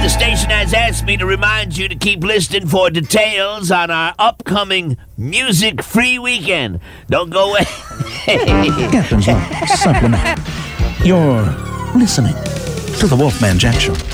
The station has asked me to remind you to keep listening for details on our upcoming music-free weekend. Don't go away. Captain's log, supplement. You're listening to the Wolfman Jack Show.